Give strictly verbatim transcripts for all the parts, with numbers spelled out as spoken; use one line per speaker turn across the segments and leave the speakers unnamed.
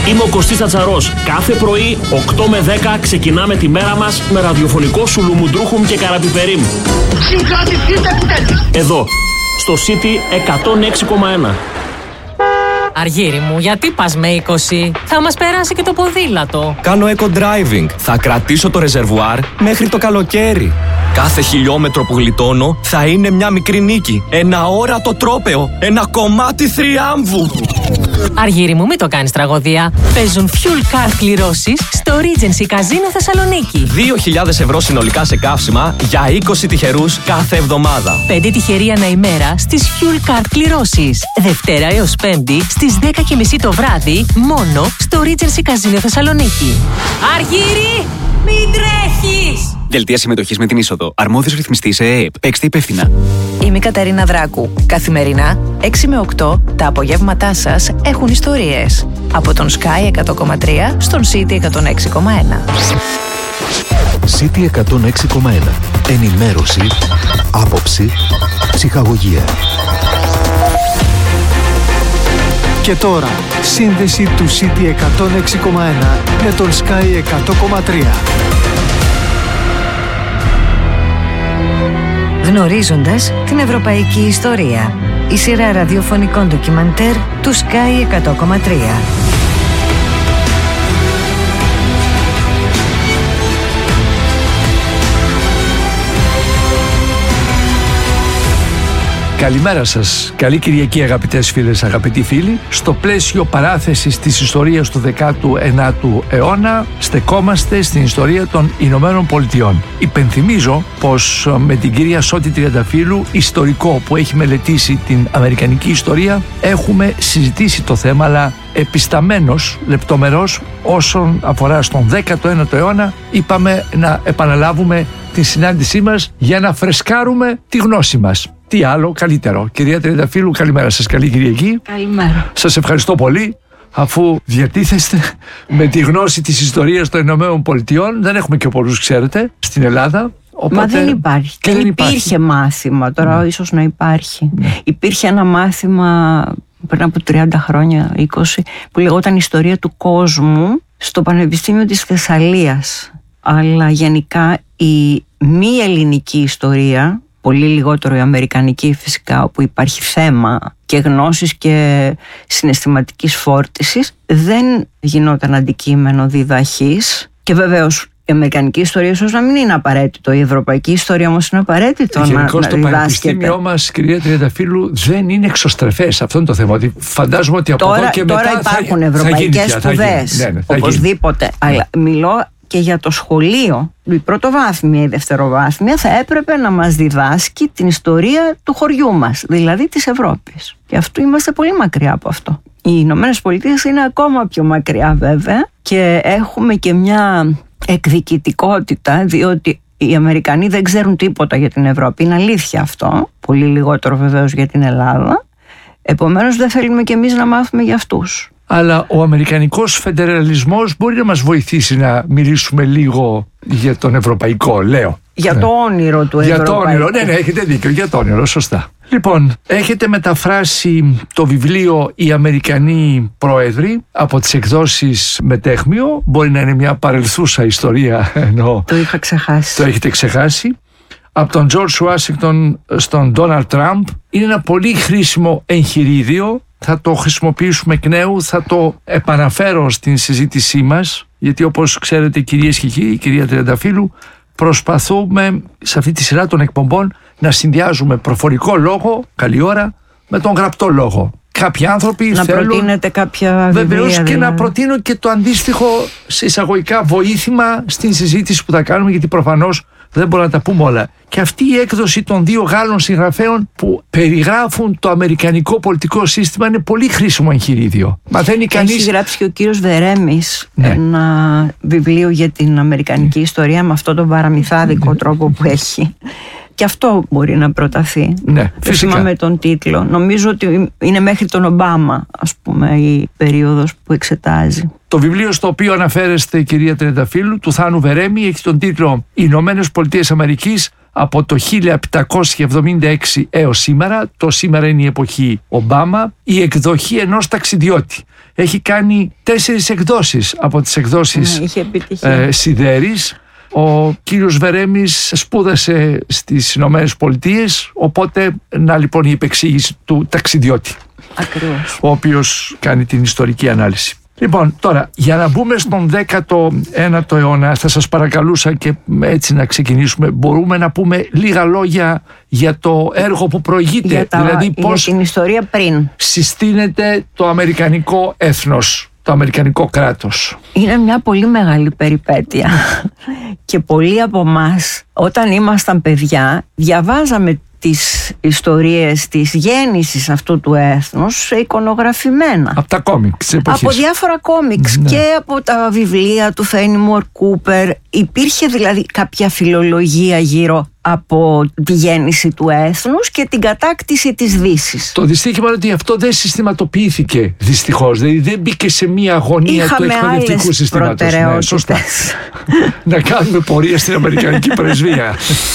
Είμαι ο Κωστής Τσατσαρός. Κάθε πρωί, οκτώ με δέκα, ξεκινάμε τη μέρα μας με ραδιοφωνικό σουλουμουντρούχουμ και καραπιπερίμ.
Συγκρατηθείτε επιτέλους.
Εδώ, στο City εκατόν έξι κόμμα ένα.
Αργύρι μου, γιατί πας με είκοσι? Θα μας περάσει και το ποδήλατο.
Κάνω eco-driving. Θα κρατήσω το ρεζερβουάρ μέχρι το καλοκαίρι. Κάθε χιλιόμετρο που γλιτώνω θα είναι μια μικρή νίκη. Ένα όρατο τρόπαιο. Ένα κομμάτι θριάμβου.
Αργύρι μου, μην το κάνεις τραγωδία. Παίζουν fuel card κληρώσεις στο Regency Casino Θεσσαλονίκη.
δύο χιλιάδες ευρώ συνολικά σε καύσιμα για είκοσι τυχερούς κάθε εβδομάδα.
πέντε τυχεροί ανά ημέρα στις fuel card κληρώσεις. Δευτέρα έως Πέμπτη στις δέκα και μισή το βράδυ μόνο στο Regency Casino Θεσσαλονίκη. Αργύρι, μην τρέχεις!
Δελτία συμμετοχής με την είσοδο. Αρμόδιος ρυθμιστής ΕΕΠ. Παίξτε υπεύθυνα.
Είμαι η Κατερίνα Δράκου. Καθημερινά, έξι με οκτώ, τα απογεύματά σας έχουν ιστορίες. Από τον Sky εκατό κόμμα τρία στον City εκατόν έξι κόμμα ένα.
City εκατόν έξι κόμμα ένα. Ενημέρωση, άποψη, ψυχαγωγία.
Και τώρα, σύνδεση του City εκατόν έξι κόμμα ένα με τον Sky εκατό κόμμα τρία.
Γνωρίζοντας την ευρωπαϊκή ιστορία. Η σειρά ραδιοφωνικών ντοκιμαντέρ του Sky εκατό κόμμα τρία.
Καλημέρα σας. Καλή Κυριακή αγαπητές φίλες, αγαπητοί φίλοι. Στο πλαίσιο παράθεσης της ιστορίας του δέκατου ενάτου αιώνα στεκόμαστε στην ιστορία των Ηνωμένων Πολιτειών. Υπενθυμίζω πως με την κυρία Σώτη Τριανταφύλου, ιστορικό που έχει μελετήσει την αμερικανική ιστορία, έχουμε συζητήσει το θέμα, αλλά επισταμένος, λεπτομερώς, όσον αφορά στον δέκατο ένατο αιώνα, είπαμε να επαναλάβουμε τη συνάντησή μας για να φρεσκάρουμε τη γνώση μας. Τι άλλο καλύτερο. Κυρία Τριανταφύλου, καλημέρα σας. Καλή Κυριακή.
Καλημέρα.
Σας ευχαριστώ πολύ, αφού διατίθεστε με τη γνώση της ιστορίας των Ηνωμένων Πολιτειών. Δεν έχουμε και πολλούς, ξέρετε, στην Ελλάδα. Οπότε...
Μα δεν υπάρχει. Δεν, δεν υπήρχε υπάρχει. μάθημα. Τώρα mm. ίσως να υπάρχει. Mm. Υπήρχε ένα μάθημα πριν από τριάντα χρόνια, είκοσι, που λεγόταν Ιστορία του Κόσμου στο Πανεπιστήμιο της Θεσσαλίας. Αλλά γενικά η μη ελληνική ιστορία, πολύ λιγότερο η αμερικανική φυσικά, όπου υπάρχει θέμα και γνώσης και συναισθηματικής φόρτισης, δεν γινόταν αντικείμενο διδαχής. Και βεβαίως η αμερικανική ιστορία ίσως να μην είναι απαραίτητο, η ευρωπαϊκή ιστορία όμως είναι απαραίτητο.
Γενικώς
να,
το
να
πανεπιστήμιό μας, κυρία Τριανταφύλου, δεν είναι εξωστρεφές. Αυτό είναι το θέμα. Ότι φαντάζομαι ότι από
τώρα,
εδώ και
τώρα
μετά
υπάρχουν
θα,
ευρωπαϊκές
θα
σπουδές,
ναι, ναι,
οπωσδήποτε. Ναι. Αλλά μιλώ και για το σχολείο. Η πρωτοβάθμια ή η δευτεροβάθμια θα έπρεπε να μας διδάσκει την ιστορία του χωριού μας, δηλαδή της Ευρώπης. Και αυτού είμαστε πολύ μακριά από αυτό. Οι Ηνωμένες Πολιτείες είναι ακόμα πιο μακριά βέβαια, και έχουμε και μια εκδικητικότητα, διότι οι Αμερικανοί δεν ξέρουν τίποτα για την Ευρώπη. Είναι αλήθεια αυτό. Πολύ λιγότερο βεβαίως για την Ελλάδα. Επομένως δεν θέλουμε κι εμείς να μάθουμε για αυτούς.
Αλλά ο αμερικανικός φεντεραλισμός μπορεί να μας βοηθήσει να μιλήσουμε λίγο για τον ευρωπαϊκό, λέω.
Για
ναι.
το όνειρο του
για
ευρωπαϊκού.
Το όνειρο, ναι, ναι, έχετε δίκιο, για το όνειρο, σωστά. Λοιπόν, έχετε μεταφράσει το βιβλίο «Οι Αμερικανοί Πρόεδροι» από τις εκδόσεις Μετέχμιο. Μπορεί να είναι μια παρελθούσα ιστορία, ενώ
το είχα ξεχάσει.
Το έχετε ξεχάσει. Από τον George Washington στον Donald Trump. Είναι ένα πολύ χρήσιμο εγχειρίδιο. Θα το χρησιμοποιήσουμε εκ νέου, θα το επαναφέρω στην συζήτησή μας, γιατί όπως ξέρετε, κυρίες και κύριοι, κυρία Τριανταφύλου, προσπαθούμε σε αυτή τη σειρά των εκπομπών να συνδυάζουμε προφορικό λόγο, καλή ώρα, με τον γραπτό λόγο. Κάποιοι άνθρωποι
να
θέλουν,
προτείνετε κάποια βιβλία,
βεβαίως, και
δηλαδή.
να προτείνω και το αντίστοιχο σε εισαγωγικά βοήθημα στην συζήτηση που θα κάνουμε, γιατί προφανώς δεν μπορούμε να τα πούμε όλα. Και αυτή η έκδοση των δύο Γάλλων συγγραφέων που περιγράφουν το αμερικανικό πολιτικό σύστημα είναι πολύ χρήσιμο εγχειρίδιο. Μαθαίνει κανείς...
Έχει γράψει και ο κύριος Βερέμης,
ναι.
ένα βιβλίο για την αμερικανική ιστορία με αυτόν τον παραμυθάδικο τρόπο που έχει. Και αυτό μπορεί να προταθεί.
Ναι, φυσικά.
Με τον τίτλο. Νομίζω ότι είναι μέχρι τον Ομπάμα, ας πούμε, η περίοδος που εξετάζει.
Το βιβλίο στο οποίο αναφέρεστε, κυρία Τρενταφύλλου, του Θάνου Βερέμη, έχει τον τίτλο «Οι Ηνωμένες Πολιτείες Αμερικής από το χίλια επτακόσια εβδομήντα έξι έως σήμερα». Το σήμερα είναι η εποχή Ομπάμα. Η εκδοχή ενός ταξιδιώτη. Έχει κάνει τέσσερις εκδόσεις από τις εκδόσεις
ναι,
ε, Σιδέρης. Ο κύριος Βερέμης σπούδασε στις Ηνωμένες Πολιτείες, οπότε να λοιπόν η επεξήγηση του ταξιδιώτη.
Ακριβώς.
Ο οποίος κάνει την ιστορική ανάλυση. Λοιπόν, τώρα, για να μπούμε στον δέκατο ένατο αιώνα, θα σας παρακαλούσα και έτσι να ξεκινήσουμε. Μπορούμε να πούμε λίγα λόγια για το έργο που προηγείται,
για τα,
δηλαδή πώς
για την ιστορία πριν.
συστήνεται το αμερικανικό έθνος, το αμερικανικό κράτος.
Είναι μια πολύ μεγάλη περιπέτεια και πολλοί από εμάς όταν ήμασταν παιδιά διαβάζαμε τις ιστορίες της γέννησης αυτού του έθνους εικονογραφημένα.
Από τα κόμιξ της εποχής.
Από διάφορα κόμιξ ναι. και από τα βιβλία του Φένιμορ Κούπερ. Υπήρχε δηλαδή κάποια φιλολογία γύρω από τη γέννηση του έθνους και την κατάκτηση της Δύσης.
Το δυστύχημα είναι ότι αυτό δεν συστηματοποιήθηκε δυστυχώς. Δηλαδή δεν μπήκε σε μία αγωνία
Είχαμε
του εκπαιδευτικού συστήματος. Ναι, σωστά. Να κάνουμε πορεία στην Αμερικανική πρεσβεία.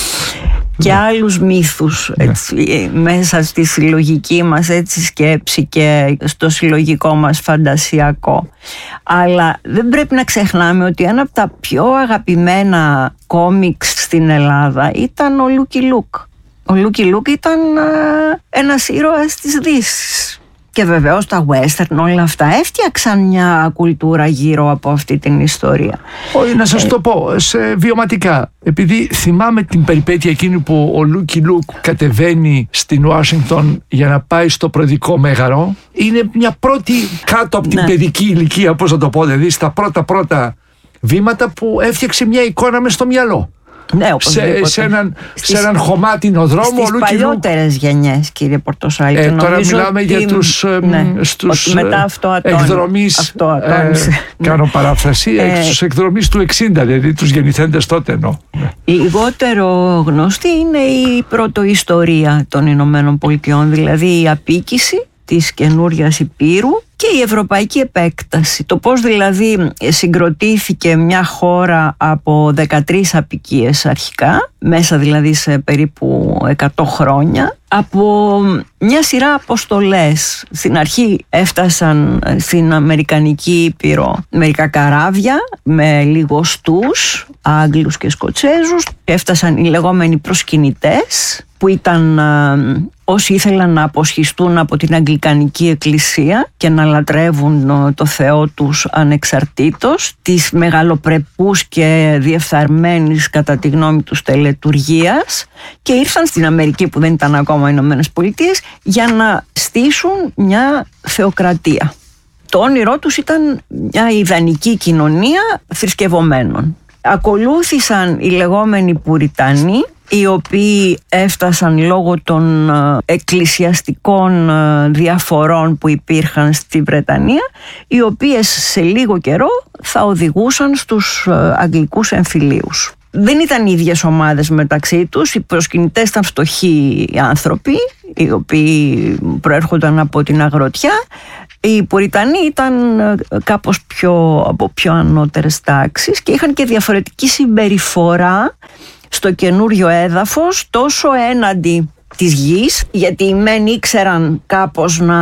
Και άλλους μύθους έτσι, μέσα στη συλλογική μας έτσι, σκέψη και στο συλλογικό μας φαντασιακό. Αλλά δεν πρέπει να ξεχνάμε ότι ένα από τα πιο αγαπημένα κόμιξ στην Ελλάδα ήταν ο Λούκι Λουκ. Ο Λούκι Λουκ ήταν α, ένας ήρωας της Δύσης. Και βεβαίως τα western, όλα αυτά έφτιαξαν μια κουλτούρα γύρω από αυτή την ιστορία.
Όχι, να σας το πω, σε βιωματικά. Επειδή θυμάμαι την περιπέτεια εκείνη που ο Λούκι Λουκ κατεβαίνει στην Ουάσιγκτον για να πάει στο προεδρικό μέγαρο. Είναι μια πρώτη κάτω από την ναι. παιδική ηλικία, πώς να το πω, δηλαδή στα πρώτα πρώτα βήματα που έφτιαξε μια εικόνα μες στο μυαλό.
Ναι,
σε, σε, έναν, στις, σε έναν χωμάτινο δρόμο.
Στις παλιότερες γενιές, κύριε Πορτοσάλτη.
Ε, τώρα μιλάμε ότι, για τους, ναι, στους
μετά αυτό
εκδρομείς,
αυτό
ε, κάνω παράφραση, ε, στους εκδρομείς του εξήντα, δηλαδή τους γεννηθέντες τότε εννοώ.
Λιγότερο γνωστή είναι η πρωτοϊστορία των Ηνωμένων Πολιτειών, δηλαδή η απίκηση της καινούριας υπήρου και η ευρωπαϊκή επέκταση. Το πώς δηλαδή συγκροτήθηκε μια χώρα από δεκατρείς απικίες αρχικά, μέσα δηλαδή σε περίπου εκατό χρόνια, από μια σειρά αποστολές. Στην αρχή έφτασαν στην Αμερικανική Ήπειρο μερικά καράβια με λιγοστούς, Άγγλους και Σκοτσέζους. Έφτασαν οι λεγόμενοι προσκυνητές, που ήταν α, όσοι ήθελαν να αποσχιστούν από την Αγγλικανική Εκκλησία και να λατρεύουν α, το Θεό τους ανεξαρτήτως της μεγαλοπρεπούς και διεφθαρμένης κατά τη γνώμη τους τελετουργίας, και ήρθαν στην Αμερική που δεν ήταν ακόμα οι Ηνωμένες Πολιτείες για να στήσουν μια θεοκρατία. Το όνειρό τους ήταν μια ιδανική κοινωνία θρησκευομένων. Ακολούθησαν οι λεγόμενοι Πουριτανοί, οι οποίοι έφτασαν λόγω των εκκλησιαστικών διαφορών που υπήρχαν στη Βρετανία, οι οποίες σε λίγο καιρό θα οδηγούσαν στους αγγλικούς εμφυλίους. Δεν ήταν οι ίδιες ομάδες μεταξύ τους, οι προσκυνητές ήταν φτωχοί άνθρωποι, οι οποίοι προέρχονταν από την αγροτιά. Οι Πουριτανοί ήταν κάπως πιο, από πιο ανώτερες τάξεις και είχαν και διαφορετική συμπεριφορά στο καινούριο έδαφος, τόσο έναντι της γης, γιατί οι μεν ήξεραν κάπως να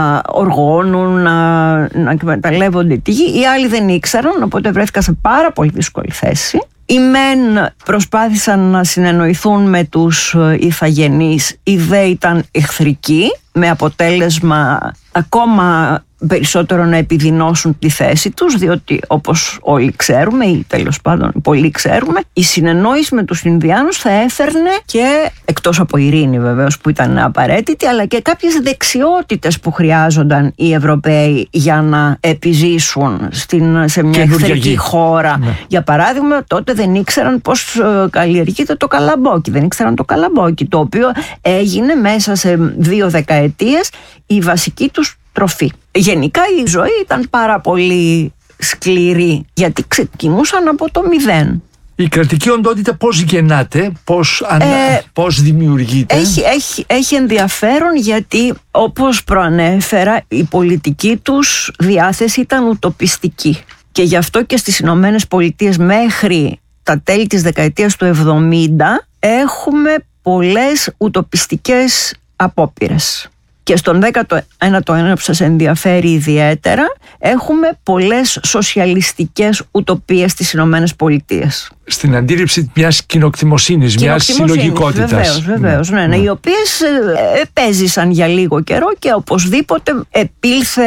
οργώνουν, να, να εκμεταλλεύονται τη γη, οι άλλοι δεν ήξεραν, οπότε βρέθηκαν σε πάρα πολύ δύσκολη θέση. Οι μεν προσπάθησαν να συνεννοηθούν με τους ηθαγενείς, οι δε ήταν εχθρικοί, με αποτέλεσμα ακόμα περισσότερο να επιδεινώσουν τη θέση τους, διότι όπως όλοι ξέρουμε ή τέλος πάντων πολλοί ξέρουμε, η συνεννόηση με τους Ινδιάνους θα έφερνε και, εκτός από ειρήνη βεβαίως που ήταν απαραίτητη, αλλά και κάποιες δεξιότητες που χρειάζονταν οι Ευρωπαίοι για να επιζήσουν στην, σε μια εχθρική χώρα. Ναι. Για παράδειγμα, τότε δεν ήξεραν πώς καλλιεργείται το καλαμπόκι, δεν ήξεραν το καλαμπόκι, το οποίο έγινε μέσα σε δύο δεκαετίες η βασική τους τροφή. Γενικά η ζωή ήταν πάρα πολύ σκληρή, γιατί ξεκινούσαν από το μηδέν.
Η κρατική οντότητα πώς γεννάται, πώς, ανα... ε, πώς δημιουργείται?
Έχει, έχει, έχει ενδιαφέρον γιατί, όπως προανέφερα, η πολιτική τους διάθεση ήταν ουτοπιστική. Και γι' αυτό και στις Ηνωμένες Πολιτείες μέχρι τα τέλη της δεκαετίας του εβδομήντα έχουμε πολλές ουτοπιστικές απόπειρες. Και στον δέκατο ένατο αιώνα που σας ενδιαφέρει ιδιαίτερα, έχουμε πολλές σοσιαλιστικές ουτοπίες στις Ηνωμένες Πολιτείες.
Στην αντίληψη μιας κοινοκτημοσύνης, μιας συλλογικότητας.
Βεβαίως, βεβαίως, ναι, ναι, ναι. Οι οποίες επέζησαν για λίγο καιρό και οπωσδήποτε επήλθε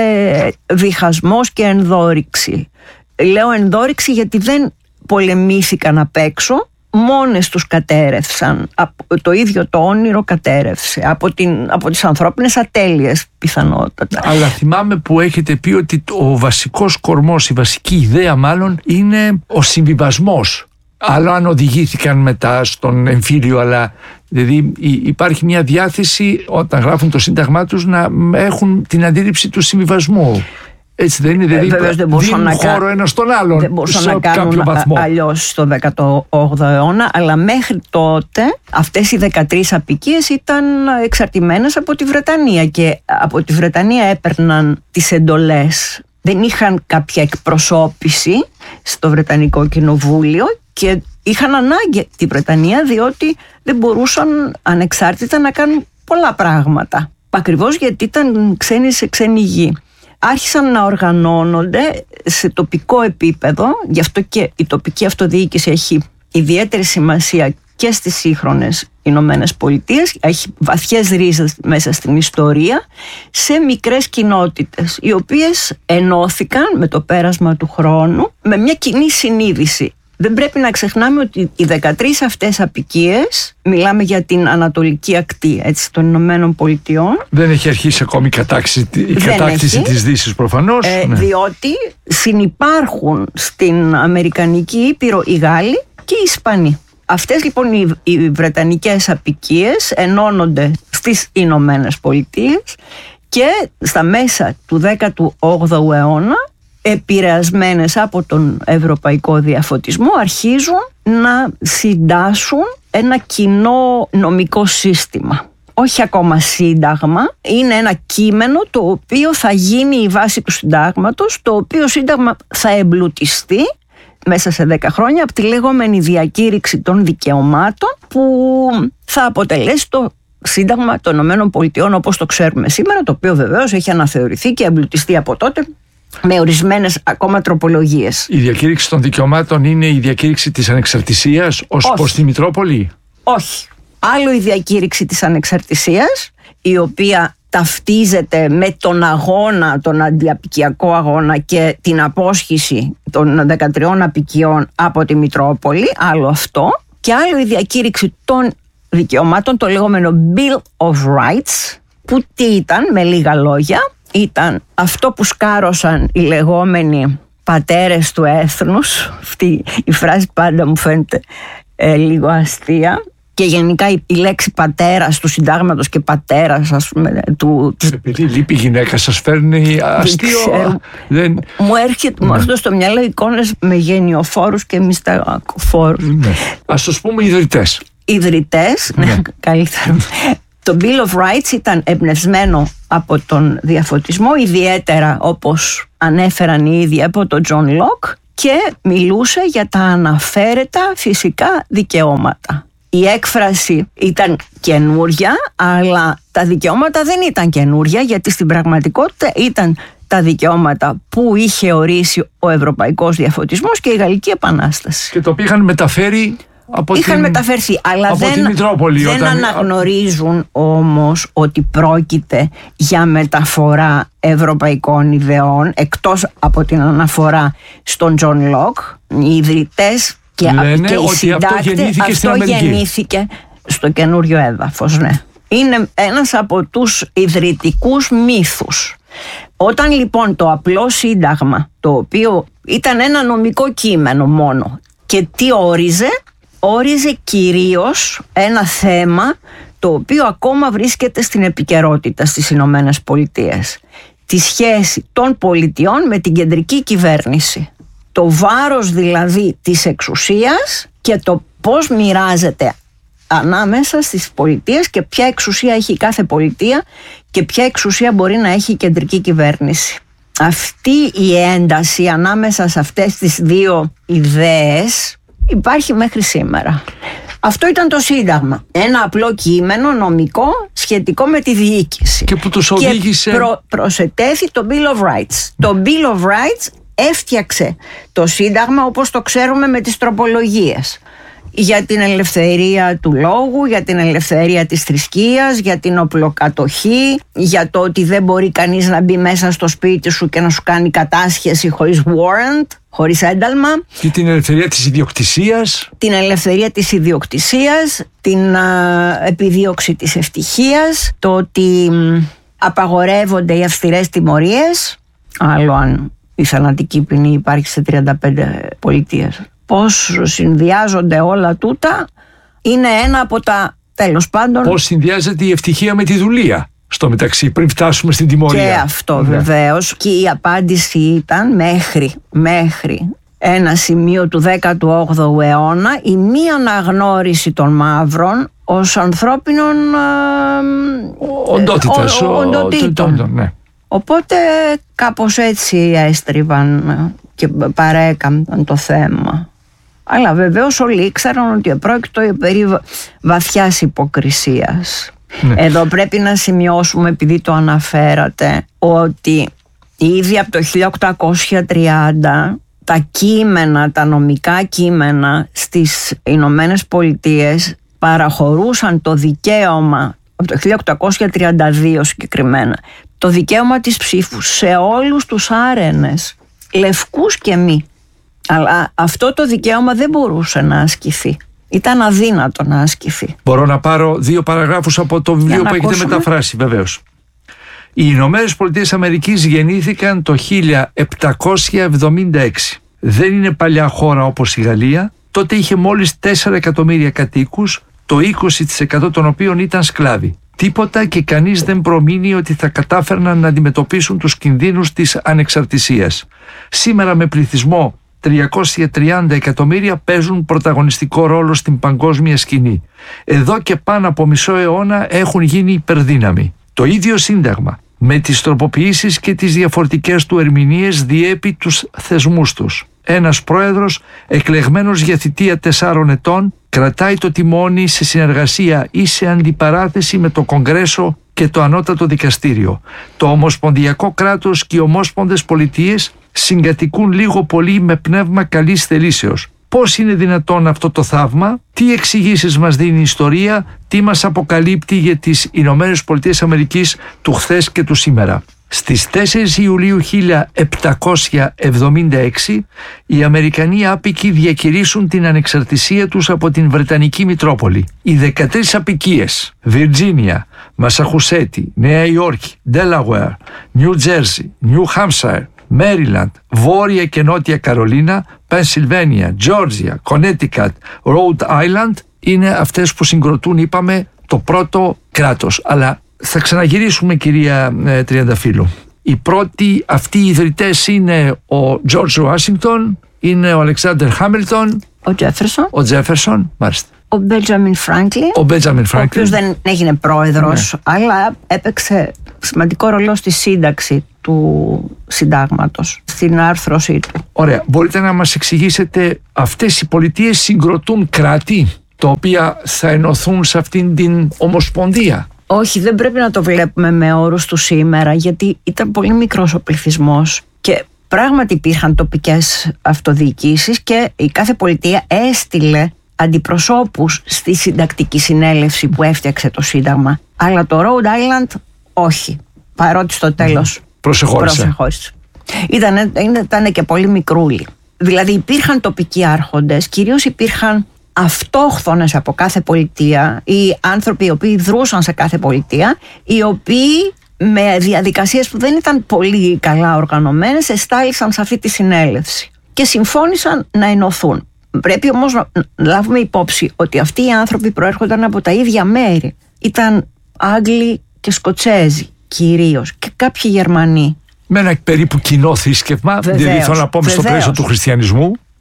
διχασμός και ενδόρυξη. Λέω ενδόρυξη γιατί δεν πολεμήθηκαν απ' έξω, μόνες τους κατέρευσαν. Το ίδιο το όνειρο κατέρευσε από, την, από τις ανθρώπινες ατέλειες πιθανότατα.
Αλλά θυμάμαι που έχετε πει ότι ο βασικός κορμός, η βασική ιδέα μάλλον, είναι ο συμβιβασμός. Άλλο αν οδηγήθηκαν μετά στον εμφύλιο, αλλά δηλαδή υπάρχει μια διάθεση όταν γράφουν το σύνταγμά τους να έχουν την αντίληψη του συμβιβασμού. Έτσι δεν είναι? Δηλαδή
ε, δεν
δίνουν να χώρο κα... ένα στον άλλον.
Δεν μπορούσαν να κάνουν αλλιώς στο δέκατο όγδοο αιώνα, αλλά μέχρι τότε αυτές οι δεκατρείς αποικίες ήταν εξαρτημένες από τη Βρετανία και από τη Βρετανία έπαιρναν τις εντολές. Δεν είχαν κάποια εκπροσώπηση στο Βρετανικό Κοινοβούλιο και είχαν ανάγκη τη Βρετανία διότι δεν μπορούσαν ανεξάρτητα να κάνουν πολλά πράγματα. Ακριβώς γιατί ήταν ξένοι σε ξένη γη. Άρχισαν να οργανώνονται σε τοπικό επίπεδο, γι' αυτό και η τοπική αυτοδιοίκηση έχει ιδιαίτερη σημασία και στις σύγχρονες Ηνωμένες Πολιτείες, έχει βαθιές ρίζες μέσα στην ιστορία, σε μικρές κοινότητες, οι οποίες ενώθηκαν με το πέρασμα του χρόνου με μια κοινή συνείδηση. Δεν πρέπει να ξεχνάμε ότι οι δεκατρείς αυτές αποικίες, μιλάμε για την ανατολική ακτή έτσι, των Ηνωμένων Πολιτειών. Δεν έχει αρχίσει ακόμη η κατάκτηση, η κατάκτηση της Δύσης προφανώς. Ε, ναι. Διότι συνυπάρχουν στην Αμερικανική Ήπειρο οι Γάλλοι και οι Ισπανοί. Αυτές λοιπόν οι, οι βρετανικές αποικίες ενώνονται στις Ηνωμένες Πολιτείες και στα μέσα του δέκατου όγδοου αιώνα, επηρεασμένες από τον ευρωπαϊκό διαφωτισμό, αρχίζουν να συντάσσουν ένα κοινό νομικό σύστημα. Όχι ακόμα σύνταγμα, είναι ένα κείμενο το οποίο θα γίνει η βάση του συντάγματος, το οποίο σύνταγμα θα εμπλουτιστεί μέσα σε δέκα χρόνια από τη λεγόμενη διακήρυξη των δικαιωμάτων, που θα αποτελέσει το Σύνταγμα των Ηνωμένων Πολιτειών όπως το ξέρουμε σήμερα, το οποίο βεβαίως έχει αναθεωρηθεί και εμπλουτιστεί από τότε με ορισμένες ακόμα τροπολογίες. Η διακήρυξη των δικαιωμάτων είναι η διακήρυξη της ανεξαρτησίας ως προς τη Μητρόπολη? Όχι. Άλλο η διακήρυξη της ανεξαρτησίας, η οποία ταυτίζεται με τον αγώνα, τον αντιαπικιακό αγώνα και την απόσχηση των δεκατριών αποικιών από τη Μητρόπολη, άλλο αυτό. Και άλλο η διακήρυξη των δικαιωμάτων, το λεγόμενο Bill of Rights, που τι ήταν, με λίγα λόγια, ήταν αυτό που σκάρωσαν οι λεγόμενοι πατέρες του έθνους. Αυτή η φράση πάντα μου φαίνεται ε, λίγο αστεία. Και γενικά η, η λέξη πατέρας του συντάγματος και πατέρας, ας πούμε, του... Επειδή λείπει η γυναίκα, σας φέρνει αστείο? Δεν... Μου έρχεται ναι. Μου στο μυαλό εικόνες με γενιοφόρους και μυστακοφόρους. Ναι. Ας τους πούμε ιδρυτές. Ιδρυτές, ναι, ναι καλύτερα. Το Bill of Rights ήταν εμπνευσμένο από τον διαφωτισμό, ιδιαίτερα όπως ανέφεραν οι ίδιοι από τον John Locke, και μιλούσε για τα αναφέρετα φυσικά δικαιώματα. Η έκφραση ήταν καινούρια, αλλά τα δικαιώματα δεν ήταν καινούρια, γιατί στην πραγματικότητα ήταν τα δικαιώματα που είχε ορίσει ο Ευρωπαϊκός Διαφωτισμός και η Γαλλική Επανάσταση. Και το οποίο είχαν μεταφέρει από είχαν την... μεταφερθεί, αλλά από δεν, Μητρόπολη, δεν όταν... αναγνωρίζουν όμως ότι πρόκειται για μεταφορά ευρωπαϊκών ιδεών, εκτός από την αναφορά στον John Locke. Οι ιδρυτές και, λένε και οι συντάκτες, αυτό, αυτό γεννήθηκε στο καινούριο έδαφος, ναι. Είναι ένας από τους ιδρυτικούς μύθους. Όταν λοιπόν το απλό σύνταγμα, το οποίο ήταν ένα νομικό κείμενο μόνο, και τι όριζε, όριζε κυρίως ένα θέμα το οποίο ακόμα βρίσκεται στην επικαιρότητα στις Ηνωμένες Πολιτείες. Τη σχέση των πολιτιών με την κεντρική κυβέρνηση. Το βάρος δηλαδή της εξουσίας και το πώς μοιράζεται ανάμεσα στις πολιτείες και ποια εξουσία έχει η κάθε πολιτεία και ποια εξουσία μπορεί να έχει η κεντρική κυβέρνηση. Αυτή η ένταση ανάμεσα σε αυτές τις δύο ιδέες υπάρχει μέχρι σήμερα. Αυτό ήταν το Σύνταγμα. Ένα απλό κείμενο νομικό σχετικό με τη διοίκηση.
Και που τους οδήγησε...
Και προ, προσετέθη το Bill of Rights. Το Bill of Rights έφτιαξε το Σύνταγμα όπως το ξέρουμε με τις τροπολογίες. Για την ελευθερία του λόγου, για την ελευθερία της θρησκείας, για την οπλοκατοχή, για το ότι δεν μπορεί κανείς να μπει μέσα στο σπίτι σου και να σου κάνει κατάσχεση χωρίς warrant, χωρίς ένταλμα.
Και την ελευθερία της ιδιοκτησίας.
Την ελευθερία της ιδιοκτησίας, την α, επιδίωξη της ευτυχίας, το ότι μ, απαγορεύονται οι αυστηρές τιμωρίες, άλλο αν η θανατική ποινή υπάρχει σε τριάντα πέντε πολιτείες. Πώς συνδυάζονται όλα τούτα είναι ένα από τα, τέλος πάντων...
Πώς συνδυάζεται η ευτυχία με τη δουλεία στο μεταξύ πριν φτάσουμε στην τιμωρία.
Και αυτό ναι. Βεβαίως. Και η απάντηση ήταν μέχρι, μέχρι ένα σημείο του δέκατου όγδοου αιώνα η μη αναγνώριση των μαύρων ως ανθρώπινων
οντότητας.
Ο, ο, οντοτήτων.
Ναι.
Οπότε κάπως έτσι έστριβαν και παρέκαμπαν το θέμα. Αλλά βεβαίως όλοι ήξεραν ότι πρόκειτο περί βαθιάς υποκρισίας. Ναι. Εδώ πρέπει να σημειώσουμε, επειδή το αναφέρατε, ότι ήδη από το χίλια οκτακόσια τριάντα τα κείμενα, τα νομικά κείμενα στις Ηνωμένες Πολιτείες παραχωρούσαν το δικαίωμα, από το χίλια οκτακόσια τριάντα δύο συγκεκριμένα, το δικαίωμα της ψήφου σε όλους τους άρενες, λευκούς και μη. Αλλά αυτό το δικαίωμα δεν μπορούσε να ασκηθεί. Ήταν αδύνατο να ασκηθεί.
Μπορώ να πάρω δύο παραγράφους από το βιβλίο που έχετε μεταφράσει, βεβαίως. Οι Ηνωμένες Πολιτείες Αμερικής γεννήθηκαν το χίλια επτακόσια εβδομήντα έξι. Δεν είναι παλιά χώρα όπως η Γαλλία. Τότε είχε μόλις τέσσερα εκατομμύρια κατοίκους, το είκοσι τοις εκατό των οποίων ήταν σκλάβοι. Τίποτα και κανείς δεν προμείνει ότι θα κατάφερναν να αντιμετωπίσουν τους κινδύνους της ανεξαρτησίας. Σήμερα με πληθυσμό τριακόσια τριάντα εκατομμύρια παίζουν πρωταγωνιστικό ρόλο στην παγκόσμια σκηνή. Εδώ και πάνω από μισό αιώνα έχουν γίνει υπερδύναμοι. Το ίδιο Σύνταγμα, με τις τροποποιήσεις και τις διαφορετικές του ερμηνείες, διέπει τους θεσμούς τους. Ένας πρόεδρος, εκλεγμένος για θητεία τεσσάρων ετών, κρατάει το τιμόνι σε συνεργασία ή σε αντιπαράθεση με το Κογκρέσο και το Ανώτατο Δικαστήριο. Το Ομοσπονδιακό κράτος και οι Ομόσπονδες Πολιτείες συγκατοικούν λίγο πολύ με πνεύμα καλής θελήσεως. Πώς είναι δυνατόν αυτό το θαύμα, τι εξηγήσεις μας δίνει η ιστορία, τι μας αποκαλύπτει για τις Ηνωμένες Πολιτείες Αμερικής του χθες και του σήμερα. Στις τέσσερις Ιουλίου χίλια επτακόσια εβδομήντα έξι οι Αμερικανοί άπικοι διακηρύσουν την ανεξαρτησία τους από την Βρετανική Μητρόπολη. Οι δεκατρείς αποικίες, Βιρτζίνια, Μασαχουσέτη, Νέα Υόρκη, Ντέλαουερ, Νιου Τζέρζι, Νιου Χάμσαϊρ, Μέριλαντ, Βόρεια και Νότια Καρολίνα, Πενσιλβένια, Τζόρτζια, Κονέτικατ, Ρόουντ Άιλαντ είναι αυτές που συγκροτούν, είπαμε, το πρώτο κράτος. Αλλά θα ξαναγυρίσουμε, κυρία ε, Τριανταφύλλου. Οι πρώτοι αυτοί οι ιδρυτές είναι ο Τζορτζ Ουάσιγκτον, είναι ο Αλεξάνδερ Χάμιλτον,
ο Τζέφερσον,
ο Τζέφερσον, μάλιστα.
Ο Μπέντζαμιν Φράγκλιν,
ο Μπέντζαμιν Φράγκλιν,
ο οποίος δεν έγινε πρόεδρος, ναι, αλλά έπαιξε σημαντικό ρόλο στη σύνταξη του συντάγματος, στην άρθρωσή του.
Ωραία. Μπορείτε να μας εξηγήσετε, αυτές οι πολιτείες συγκροτούν κράτη τα οποία θα ενωθούν σε αυτήν την ομοσπονδία?
Όχι, δεν πρέπει να το βλέπουμε με όρους του σήμερα, γιατί ήταν πολύ μικρός ο πληθυσμός και πράγματι υπήρχαν τοπικές αυτοδιοικήσεις και η κάθε πολιτεία έστειλε αντιπροσώπους στη συντακτική συνέλευση που έφτιαξε το Σύνταγμα. Αλλά το Rhode Island όχι, παρότι στο τέλος
προσεχώρησε.
προσεχώρησε. Ήταν, ήταν και πολύ μικρούλι. Δηλαδή υπήρχαν τοπικοί άρχοντες, κυρίως υπήρχαν αυτόχθονες από κάθε πολιτεία ή άνθρωποι οι οποίοι δρούσαν σε κάθε πολιτεία, οι οποίοι με διαδικασίες που δεν ήταν πολύ καλά οργανωμένες εστάλησαν σε αυτή τη συνέλευση και συμφώνησαν να ενωθούν. Πρέπει όμως να λάβουμε υπόψη ότι αυτοί οι άνθρωποι προέρχονταν από τα ίδια μέρη. Ήταν Άγγλοι και Σκοτσέζοι κυρίως και κάποιοι Γερμανοί.
Με ένα περίπου κοινό θρήσκευμα, δηλαδή θέλω να πούμε στο πλαίσιο του χριστιανισμού.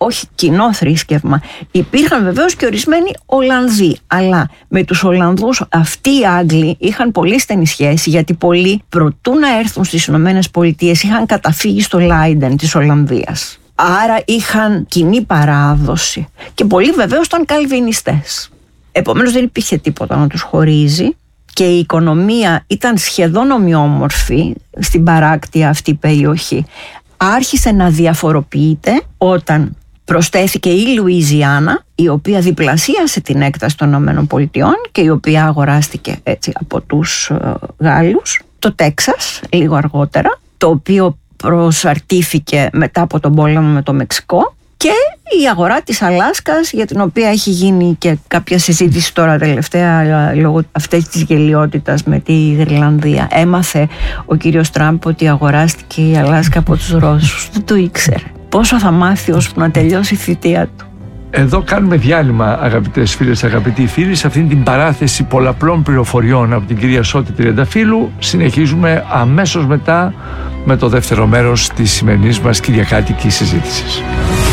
όχι κοινό θρήσκευμα. Υπήρχαν βεβαίως και ορισμένοι Ολλανδοί, αλλά με τους Ολλανδούς αυτοί οι Άγγλοι είχαν πολύ στενή σχέση, γιατί πολλοί προτού να έρθουν στις Ηνωμένες Πολιτείες είχαν καταφύγει στο Λάιντεν της Ολλανδίας. Άρα είχαν κοινή παράδοση και πολλοί βεβαίως ήταν καλβινιστές. Επομένως δεν υπήρχε τίποτα να τους χωρίζει και η οικονομία ήταν σχεδόν ομοιόμορφη στην παράκτια αυτή περιοχή. Άρχισε να διαφοροποιείται όταν προσθέθηκε η Λουιζιάννα, η οποία διπλασίασε την έκταση των ΗΠΑ και η οποία αγοράστηκε έτσι από τους ε, Γάλλους. Το Τέξας λίγο αργότερα, το οποίο προσαρτήθηκε μετά από τον πόλεμο με το Μεξικό, και η αγορά της Αλάσκας, για την οποία έχει γίνει και κάποια συζήτηση τώρα τελευταία λόγω αυτής της γελιότητας με τη Γρυλανδία. Έμαθε ο κύριος Τραμπ ότι αγοράστηκε η Αλάσκα από τους Ρώσους. Δεν το ήξερε. Πόσο θα μάθει ώσπου να τελειώσει η θητεία του.
Εδώ κάνουμε διάλειμμα, αγαπητές φίλες, αγαπητοί φίλοι, σε αυτήν την παράθεση πολλαπλών πληροφοριών από την κυρία Σώτη Τριανταφύλου. Συνεχίζουμε αμέσως μετά με το δεύτερο μέρος της σημερινής μας κυριακάτικης συζήτησης.